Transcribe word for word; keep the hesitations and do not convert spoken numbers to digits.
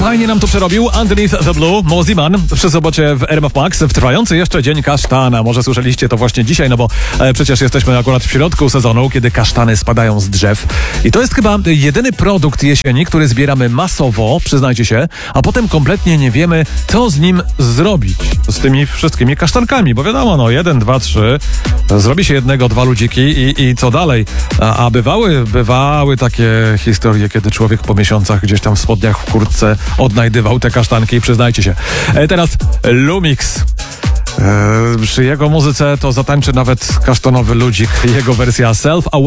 Fajnie nam to przerobił Underneath the Blue, Mozzie Mann przy sobocie w R M F Max w trwający jeszcze Dzień Kasztana. Może słyszeliście to właśnie dzisiaj, no bo e, przecież jesteśmy akurat w środku sezonu, kiedy kasztany spadają z drzew. I to jest chyba jedyny produkt jesieni, który zbieramy masowo, przyznajcie się, a potem kompletnie nie wiemy, co z nim zrobić. Z tymi wszystkimi kasztankami, bo wiadomo, no jeden, dwa, trzy, zrobi się jednego, dwa ludziki i, i co dalej? A, a bywały, bywały takie historie, kiedy człowiek po miesiącach gdzieś tam w spodniach, w kurtce odnajdywał te kasztanki, przyznajcie się. E, teraz Lumix. E, przy jego muzyce to zatańczy nawet kasztanowy ludzik, jego wersja Self Aware.